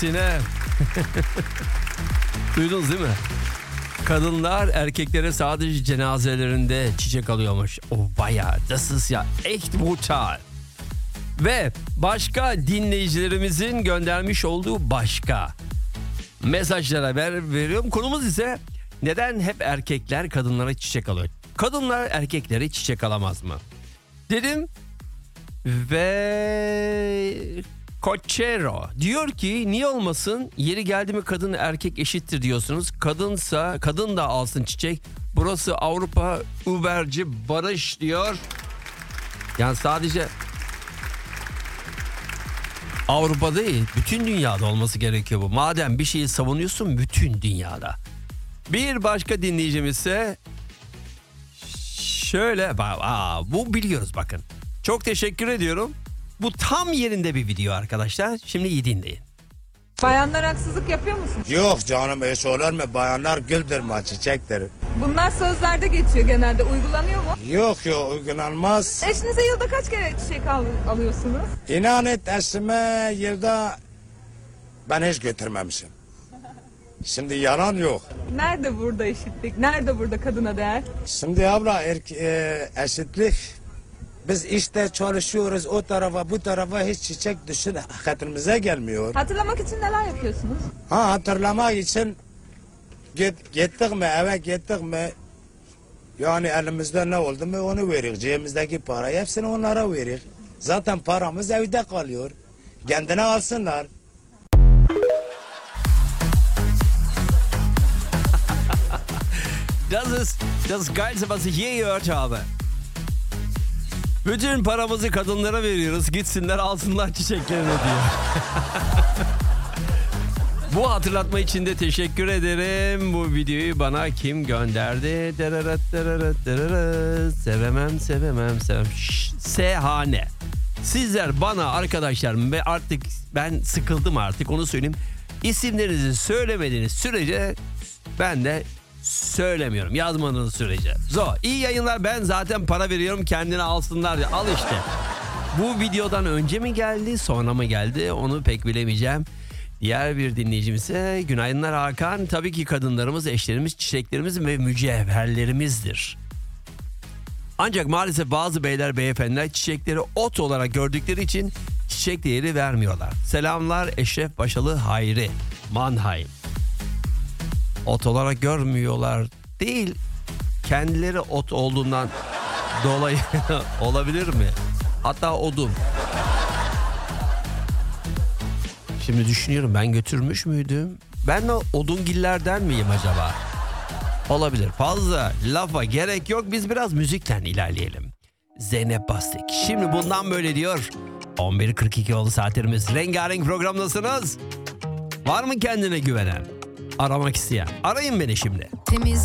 Sine. Duydunuz değil mi? Kadınlar erkeklere sadece cenazelerinde çiçek alıyormuş. O bayağı das ya echt brutal. Ve başka dinleyicilerimizin göndermiş olduğu başka mesajlara haber veriyorum. Konumuz ise neden hep erkekler kadınlara çiçek alıyor? Kadınlar erkeklere çiçek alamaz mı? Dedim ve Cochero diyor ki niye olmasın, yeri geldi mi kadın erkek eşittir diyorsunuz. Kadınsa kadın da alsın çiçek. Burası Avrupa Uberci barış diyor. Yani sadece Avrupa değil, bütün dünyada olması gerekiyor bu. Madem bir şeyi savunuyorsun, bütün dünyada. Bir başka dinleyicimiz ise şöyle, bu biliyoruz bakın. Çok teşekkür ediyorum. Bu tam yerinde bir video arkadaşlar. Şimdi iyi dinleyin. Bayanlar haksızlık yapıyor musun? Yok canım, hiç olur mu? Bayanlar güldür, çiçektir. Bunlar sözlerde geçiyor genelde. Uygulanıyor mu? Yok uygulanmaz. Eşinize yılda kaç kere çiçek alıyorsunuz? İnan et, eşime yılda ben hiç götürmemişim. Şimdi yalan yok. Nerede burada eşitlik? Nerede burada kadına değer? Şimdi abla eşitlik, biz işte çalışıyoruz, o tarafa bu tarafa hiç çiçek düşün hatırımıza gelmiyor. Hatırlamak için neler yapıyorsunuz? Hatırlamak için gittik mi, eve gittik mi, yani elimizde ne oldu mu onu veririk. Cebimizdeki parayı hepsini onlara veririk. Zaten paramız evde kalıyor. Kendine alsınlar. Das ist das Geilste, was ich je gehört habe. Bütün paramızı kadınlara veriyoruz. Gitsinler alsınlar çiçeklerini diyor. Bu hatırlatma için de teşekkür ederim. Bu videoyu bana kim gönderdi? Sevemem. Sehane. Sizler bana arkadaşlar, ve artık ben sıkıldım, artık onu söyleyeyim. İsimlerinizi söylemediğiniz sürece ben de söylemiyorum, yazmadığınız sürece. İyi yayınlar, ben zaten para veriyorum, kendini alsınlar. Al işte. Bu videodan önce mi geldi, sonra mı geldi, onu pek bilemeyeceğim. Diğer bir dinleyicimiz ise günaydınlar Hakan. Tabii ki kadınlarımız, eşlerimiz, çiçeklerimiz ve mücevherlerimizdir. Ancak maalesef bazı beyler, beyefendiler çiçekleri ot olarak gördükleri için çiçek değeri vermiyorlar. Selamlar Eşref Başalı Hayri, Mannheim. Ot olarak görmüyorlar değil, kendileri ot olduğundan dolayı olabilir mi? Hatta odun. Şimdi düşünüyorum, ben götürmüş müydüm? Ben de odungillerden miyim acaba? Olabilir. Fazla lafa gerek yok. Biz biraz müzikten ilerleyelim. Zeynep Bastık. Şimdi bundan böyle diyor. 11.42 oldu saatlerimiz. Rengarenk programdasınız. Var mı kendine güvenen? Aramak isteyen? Arayın beni şimdi. Temiz